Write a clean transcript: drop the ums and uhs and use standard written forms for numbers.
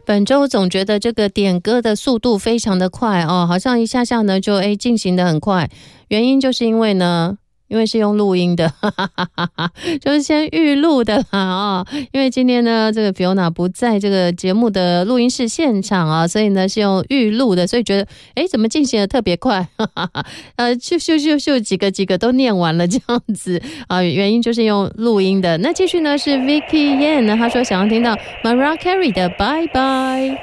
本周总觉得这个点歌的速度非常的快哦，好像一下下呢就进行的很快，原因就是因为是用录音的，就是先预录的啦哦。因为今天呢，这个 Fiona 不在这个节目的录音室现场啊，所以呢是用预录的，所以觉得怎么进行的特别快，几个都念完了这样子啊，原因就是用录音的。那继续呢是 Vicky Yan 呢，他说想要听到 Mariah Carey 的 Bye Bye。